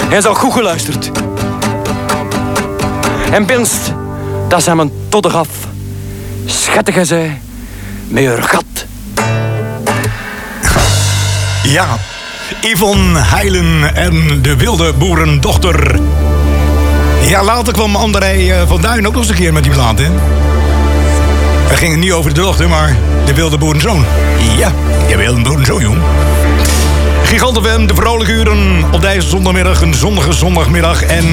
En ze had goed geluisterd. En pinst, dat ze hem tot af. Schattige zij, met haar gat. Ja, Yvonne Heilen en de wilde boerendochter. Ja, later kwam André van Duin ook nog eens een keer met die plaat, hè? Het ging niet over de dochter, maar de wilde boerenzoon. Ja, je wilde boerenzoon, jong. Gigant FM, de vrolijke uren op deze zondagmiddag, een zonnige zondagmiddag. En